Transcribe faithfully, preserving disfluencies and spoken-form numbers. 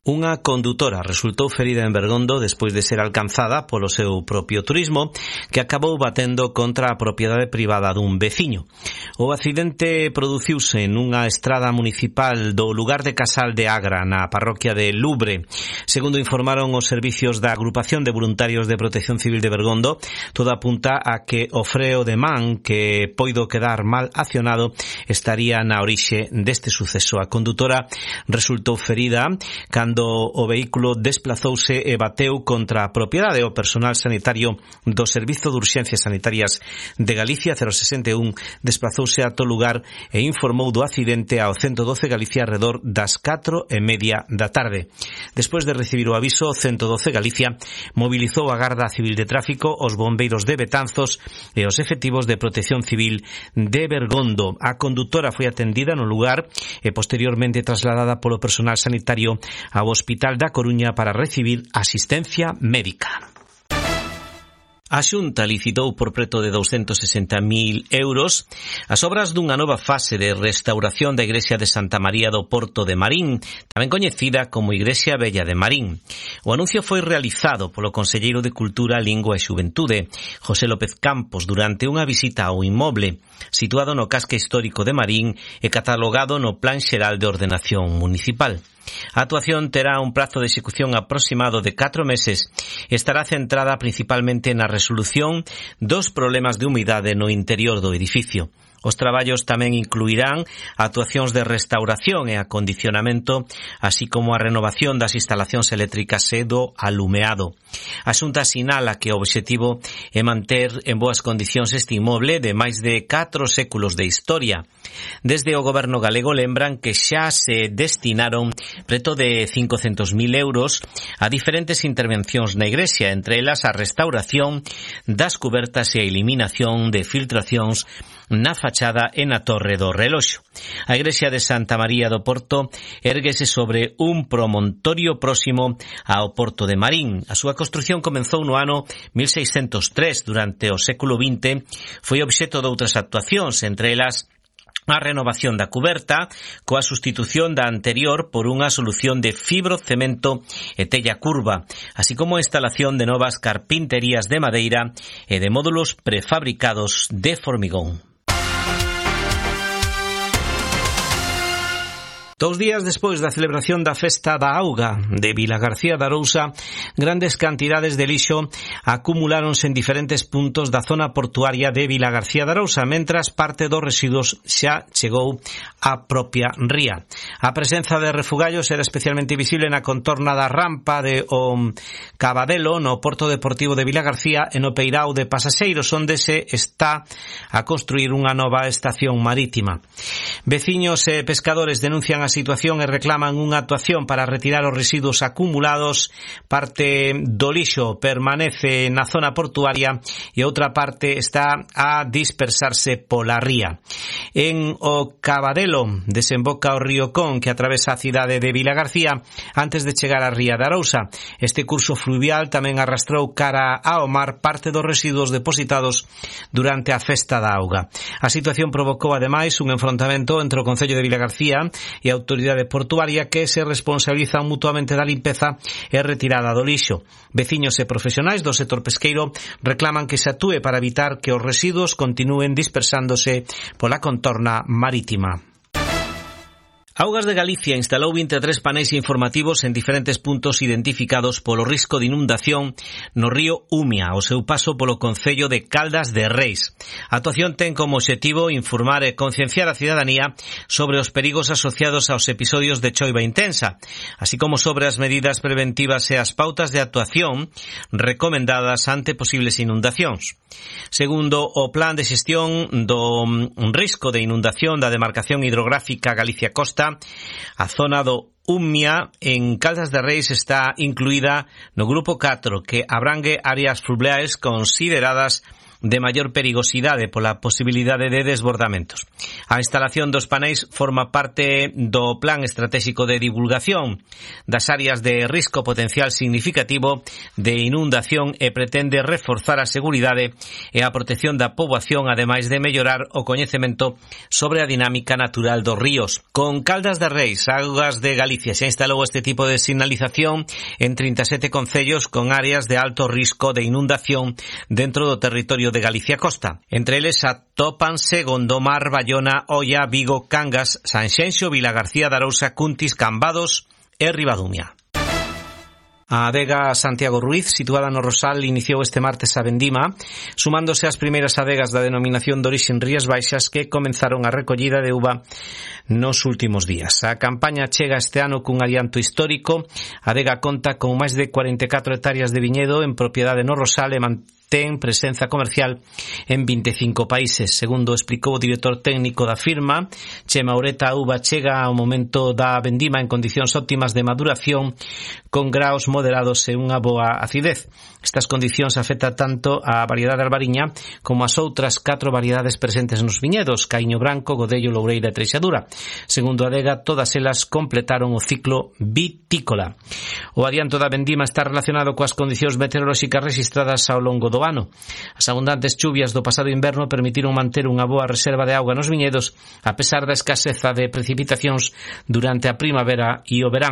Unha condutora resultou ferida en Bergondo despois de ser alcanzada polo seu propio turismo, que acabou batendo contra a propiedade privada dun veciño. O accidente produciuse nunha estrada municipal do lugar de Casal de Agra, na parroquia de Lubre. Segundo informaron os servicios da Agrupación de Voluntarios de Protección Civil de Bergondo, todo apunta a que o freo de man, que poido quedar mal accionado, estaría na orixe deste suceso. A condutora resultou ferida cando Cando o vehículo desplazouse e bateu contra a propiedade. O personal sanitario do Servizo de Urxencias Sanitarias de Galicia cero sesenta e un desplazouse a todo lugar e informou do accidente ao ciento doce Galicia arredor das catro e media da tarde. Despois de recibir o aviso, o ciento doce Galicia mobilizou a Garda Civil de Tráfico, os bombeiros de Betanzos e os efectivos de Protección Civil de Bergondo. A condutora foi atendida no lugar e posteriormente trasladada polo personal sanitario ao Hospital da Coruña para recibir asistencia médica. A Xunta licitou por preto de douscentos e sesenta mil euros as obras dunha nova fase de restauración da igrexa de Santa María do Porto de Marín, tamén coñecida como Igrexa Vella de Marín. O anuncio foi realizado polo Conselleiro de Cultura, Lingua e Xuventude, José López Campos, durante unha visita ao inmoble, situado no casco histórico de Marín e catalogado no Plan Xeral de Ordenación Municipal. A actuación terá un prazo de execución aproximado de catro meses e estará centrada principalmente na resolución dos problemas de humidade no interior do edificio. Os traballos tamén incluirán actuacións de restauración e acondicionamento, así como a renovación das instalacións eléctricas e do alumeado. A Xunta sinala que o obxectivo é manter en boas condicións este inmoble de máis de catro séculos de historia. Desde o goberno galego lembran que xa se destinaron preto de cincocentos mil euros a diferentes intervencións na igrexa, entre elas a restauración das cubertas e a eliminación de filtracións na fachada e na Torre do Reloxo. A igrexa de Santa María do Porto érguese sobre un promontorio próximo ao Porto de Marín. A súa construción comenzou no ano mil seiscentos tres. Durante o século vinte foi obxecto de outras actuacións, entre elas a renovación da cuberta coa sustitución da anterior por unha solución de fibrocemento e tella curva, así como a instalación de novas carpinterías de madeira e de módulos prefabricados de formigón. Dous días despois da celebración da Festa da Auga de Vilagarcía de Arousa, grandes cantidades de lixo acumuláronse en diferentes puntos da zona portuaria de Vilagarcía de Arousa, mentras parte dos residuos xa chegou á propia ría. A presenza de refugallos era especialmente visible na contorna da rampa de o Cabadelo, no Porto Deportivo de Vilagarcía e no Peirao de Pasaxeiros, onde se está a construir unha nova estación marítima. Veciños e pescadores denuncian a situación e reclaman unha actuación para retirar os residuos acumulados. Parte do lixo permanece na zona portuaria e outra parte está a dispersarse pola ría. En o Cabadelo desemboca o río Con, que atravesa a cidade de Vilagarcía antes de chegar á ría de Arousa. Este curso fluvial tamén arrastrou cara ao mar parte dos residuos depositados durante a Festa da Auga. A situación provocou ademais un enfrontamento entre o Concello de Vilagarcía e a autoridade portuaria, que se responsabilizan mutuamente da limpeza e retirada do lixo. Veciños e profesionais do sector pesqueiro reclaman que se actúe para evitar que os residuos continúen dispersándose pola contorna marítima. Augas de Galicia instalou vinte e tres paneis informativos en diferentes puntos identificados polo risco de inundación no río Umia, ao seu paso polo concello de Caldas de Reis. A actuación ten como obxectivo informar e concienciar a cidadanía sobre os perigos asociados aos episodios de choiva intensa, así como sobre as medidas preventivas e as pautas de actuación recomendadas ante posibles inundacións. Segundo o Plan de Xestión do Risco de Inundación da Demarcación Hidrográfica Galicia Costa, a zona do Umia en Caldas de Reis está incluída no grupo catro, que abrangue áreas fluviais consideradas de maior perigosidade pola posibilidade de desbordamentos. A instalación dos paneis forma parte do Plan Estratégico de Divulgación das áreas de risco potencial significativo de inundación e pretende reforzar a seguridade e a protección da poboación, ademais de mellorar o coñecemento sobre a dinámica natural dos ríos. Con Caldas de Reis, Augas de Galicia, se instalou este tipo de sinalización en trinta e sete concellos con áreas de alto risco de inundación dentro do territorio de Galicia Costa. Entre eles atópanse Gondomar, Bayona, Oia, Vigo, Cangas, Sanxenxo, Vilagarcía de Arousa, Cuntis, Cambados e Ribadumia. A adega Santiago Ruiz, situada no Rosal, iniciou este martes a vendima, sumándose ás primeiras adegas da denominación de orixen Rías Baixas que comenzaron a recollida de uva nos últimos días. A campaña chega este ano cun adianto histórico. A adega conta con máis de cuarenta e catro hectáreas de viñedo en propiedade no Rosal e ten presenza comercial en vinte e cinco países. Segundo explicou o director técnico da firma, Chema Ureta, a uva chega ao momento da vendima en condicións óptimas de maduración, con graos moderados e unha boa acidez. Estas condicións afectan tanto a variedade albariña como as outras catro variedades presentes nos viñedos, Caíño Branco, Godello, Loureira e Treixadura. Segundo a adega, todas elas completaron o ciclo vitícola. O adianto da vendima está relacionado coas condicións meteorolóxicas registradas ao longo do ano. As abundantes chuvias do pasado inverno permitiron manter unha boa reserva de auga nos viñedos, a pesar da escaseza de precipitacións durante a primavera e o verán.